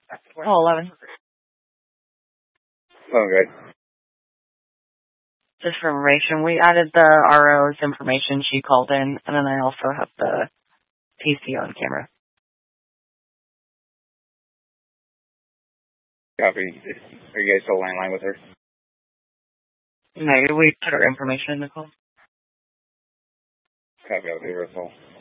Oh, 11. Okay. Just for information, we added the RO's information she called in, and then I also have the PC on camera. Copy. Are you guys still landline with her? No, we put her information in the call. Copy. I'll give her a call.